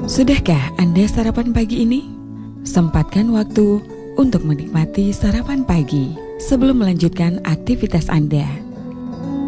Sudahkah Anda sarapan pagi ini? Sempatkan waktu untuk menikmati sarapan pagi sebelum melanjutkan aktivitas Anda.